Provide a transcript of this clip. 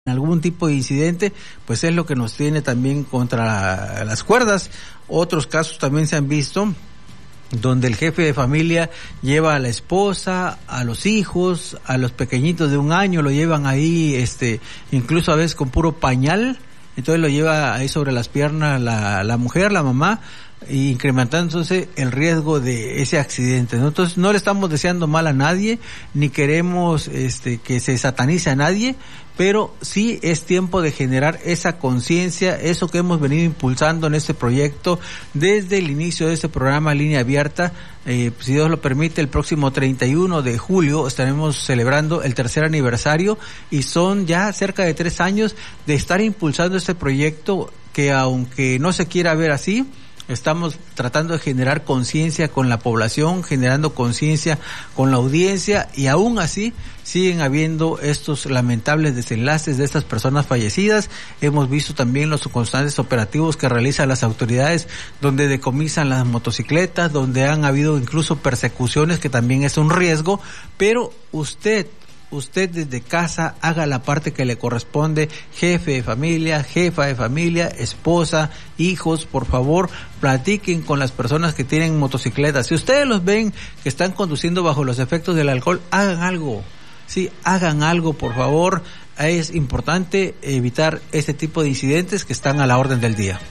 algún tipo de incidente, pues es lo que nos tiene también contra las cuerdas. Otros casos también se han visto donde el jefe de familia lleva a la esposa, a los hijos, a los pequeñitos de 1 año, lo llevan ahí, incluso a veces con puro pañal, entonces lo lleva ahí sobre las piernas la mujer, la mamá, incrementándose el riesgo de ese accidente, ¿no? Entonces no le estamos deseando mal a nadie, ni queremos que se satanice a nadie, pero sí es tiempo de generar esa conciencia, eso que hemos venido impulsando en este proyecto desde el inicio de este programa Línea Abierta. Si Dios lo permite, el próximo 31 de julio estaremos celebrando el 3er aniversario y son ya cerca de 3 años de estar impulsando este proyecto que, aunque no se quiera ver así, estamos tratando de generar conciencia con la población, generando conciencia con la audiencia, y aún así siguen habiendo estos lamentables desenlaces de estas personas fallecidas. Hemos visto también los constantes operativos que realizan las autoridades, donde decomisan las motocicletas, donde han habido incluso persecuciones, que también es un riesgo, pero usted desde casa haga la parte que le corresponde, jefe de familia, jefa de familia, esposa, hijos, por favor, platiquen con las personas que tienen motocicletas. Si ustedes los ven que están conduciendo bajo los efectos del alcohol, hagan algo. Sí, hagan algo, por favor. Es importante evitar este tipo de incidentes que están a la orden del día.